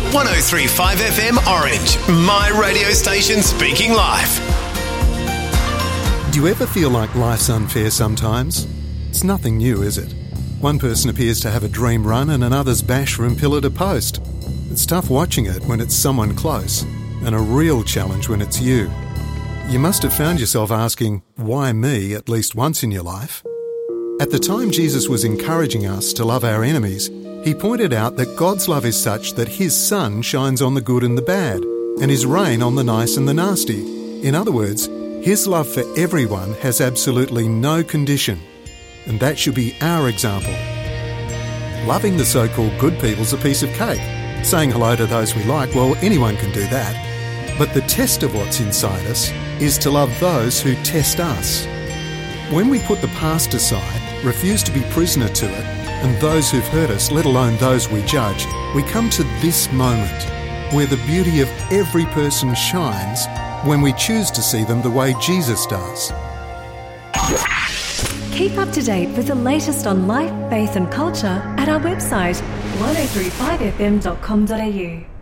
103.5 FM Orange, my radio station speaking life. Do you ever feel like life's unfair sometimes? It's nothing new, is it? One person appears to have a dream run and another's bash from pillar to post. It's tough watching it when it's someone close, and a real challenge when it's you. You must have found yourself asking, why me, at least once in your life? At the time Jesus was encouraging us to love our enemies, he pointed out that God's love is such that his sun shines on the good and the bad, and his rain on the nice and the nasty. In other words, his love for everyone has absolutely no condition, and that should be our example. Loving the so-called good people's a piece of cake. Saying hello to those we like, well, anyone can do that. But the test of what's inside us is to love those who test us. When we put the past aside, refuse to be prisoner to it, and those who've hurt us, let alone those we judge, we come to this moment where the beauty of every person shines when we choose to see them the way Jesus does. Keep up to date with the latest on life, faith and culture at our website 1035fm.com.au.